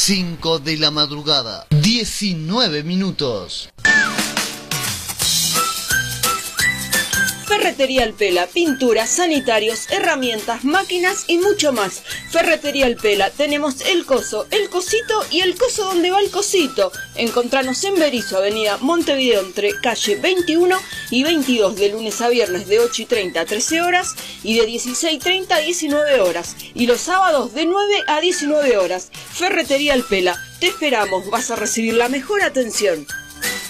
5 de la madrugada, 19 minutos. Ferretería El Pela, pinturas, sanitarios, herramientas, máquinas y mucho más. Ferretería El Pela, tenemos el coso, el cosito y el coso donde va el cosito. Encontranos en Berisso, avenida Montevideo, entre calle 21 y 22, de lunes a viernes de 8:30 a 13 horas y de 16:30 a 19 horas. Y los sábados de 9 a 19 horas. Ferretería El Pela, te esperamos, vas a recibir la mejor atención.